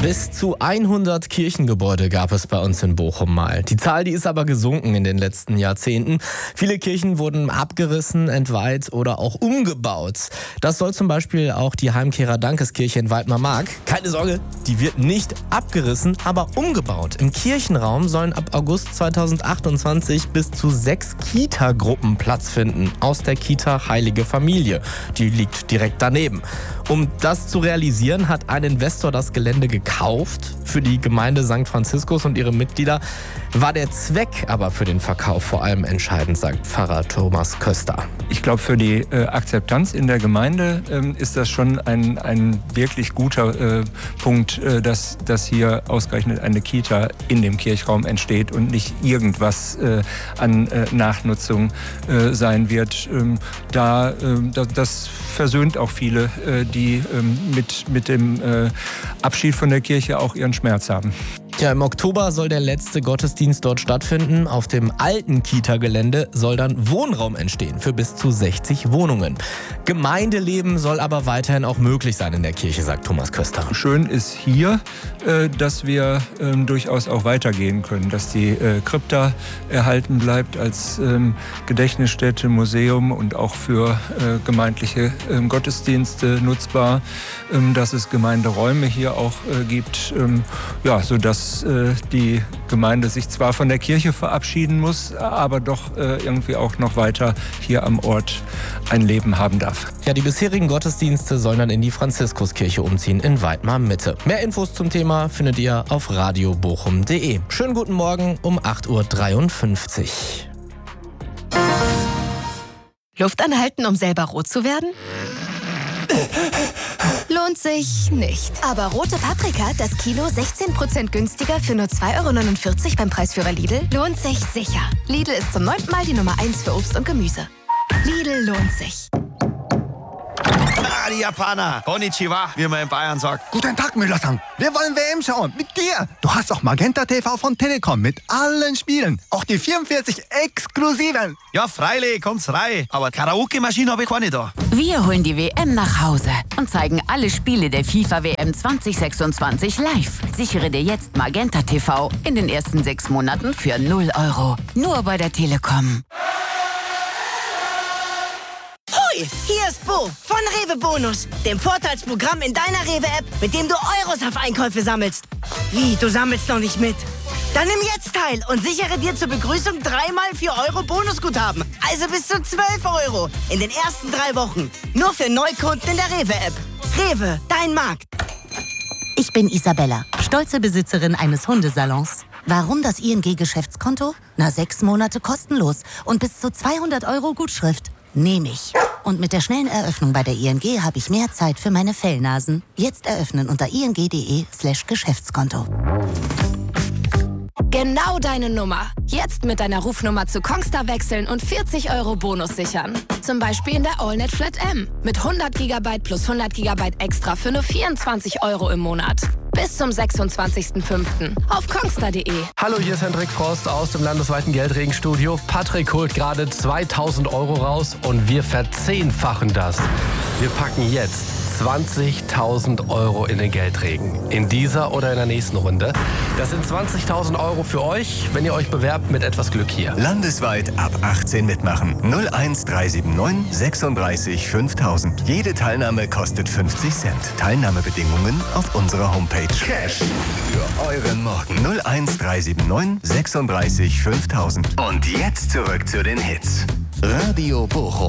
Bis zu 100 Kirchengebäude gab es bei uns in Bochum mal. Die Zahl, die ist aber gesunken in den letzten Jahrzehnten. Viele Kirchen wurden abgerissen, entweiht oder auch umgebaut. Das soll zum Beispiel auch die Heimkehrer-Dankeskirche in Weidmar-Mark. Keine Sorge, die wird nicht abgerissen, aber umgebaut. Im Kirchenraum sollen ab August 2028 bis zu 6 Kita-Gruppen Platz finden. Aus der Kita Heilige Familie. Die liegt direkt daneben. Um das zu realisieren, hat ein Investor das Gelände gekauft. Für die Gemeinde St. Franziskus und ihre Mitglieder war der Zweck aber für den Verkauf vor allem entscheidend, sagt Pfarrer Thomas Köster. Ich glaube, für die Akzeptanz in der Gemeinde ist das schon ein wirklich guter Punkt, dass hier ausgerechnet eine Kita in dem Kirchraum entsteht und nicht irgendwas an Nachnutzung sein wird. Das versöhnt auch viele, die mit dem Abschied von der Kirche auch ihren Schmerz haben. Ja, im Oktober soll der letzte Gottesdienst dort stattfinden. Auf dem alten Kita-Gelände soll dann Wohnraum entstehen für bis zu 60 Wohnungen. Gemeindeleben soll aber weiterhin auch möglich sein in der Kirche, sagt Thomas Köster. Schön ist hier, dass wir durchaus auch weitergehen können, dass die Krypta erhalten bleibt als Gedächtnisstätte, Museum und auch für gemeindliche Gottesdienste nutzbar, dass es Gemeinderäume hier auch gibt, sodass die Gemeinde sich zwar von der Kirche verabschieden muss, aber doch irgendwie auch noch weiter hier am Ort ein Leben haben darf. Ja, die bisherigen Gottesdienste sollen dann in die Franziskuskirche umziehen in Weidmar-Mitte. Mehr Infos zum Thema findet ihr auf radiobochum.de. Schönen guten Morgen um 8.53 Uhr. Luft anhalten, um selber rot zu werden? Lohnt sich nicht. Aber rote Paprika, das Kilo 16% günstiger für nur 2,49 € beim Preisführer Lidl, lohnt sich sicher. Lidl ist zum 9. Mal die Nummer 1 für Obst und Gemüse. Lidl lohnt sich. Die Japaner. Konnichiwa, wie man in Bayern sagt. Guten Tag, Müller-san. Wir wollen WM schauen. Mit dir. Du hast auch Magenta TV von Telekom mit allen Spielen. Auch die 44 exklusiven. Ja, freilich, kommt's rein. Aber Karaoke-Maschine habe ich keine da. Wir holen die WM nach Hause und zeigen alle Spiele der FIFA-WM 2026 live. Sichere dir jetzt Magenta TV in den ersten 6 Monaten für 0 €. Nur bei der Telekom. Hoi, hier ist Bo von Rewe Bonus, dem Vorteilsprogramm in deiner Rewe-App, mit dem du Euros auf Einkäufe sammelst. Wie, du sammelst noch nicht mit? Dann nimm jetzt teil und sichere dir zur Begrüßung 3x 4 € Bonusguthaben. Also bis zu 12 € in den ersten 3 Wochen. Nur für Neukunden in der Rewe-App. Rewe, dein Markt. Ich bin Isabella, stolze Besitzerin eines Hundesalons. Warum das ING-Geschäftskonto? 6 Monate kostenlos und bis zu 200 € Gutschrift. Nehme ich. Und mit der schnellen Eröffnung bei der ING habe ich mehr Zeit für meine Fellnasen. Jetzt eröffnen unter ing.de/Geschäftskonto. Genau deine Nummer. Jetzt mit deiner Rufnummer zu Kongstar wechseln und 40 € Bonus sichern. Zum Beispiel in der AllNet Flat M. Mit 100 GB plus 100 GB extra für nur 24 € im Monat. Bis zum 26.05. auf kongstar.de. Hallo, hier ist Hendrik Frost aus dem landesweiten Geldregenstudio. Patrick holt gerade 2.000 € raus und wir verzehnfachen das. Wir packen jetzt 20.000 € in den Geldregen. In dieser oder in der nächsten Runde. Das sind 20.000 € für euch, wenn ihr euch bewerbt mit etwas Glück hier. Landesweit ab 18 mitmachen. 01379 36 5000. Jede Teilnahme kostet 50 Cent. Teilnahmebedingungen auf unserer Homepage. Cash für euren Morgen. 01379 36 5000. Und jetzt zurück zu den Hits. Radio Bochum.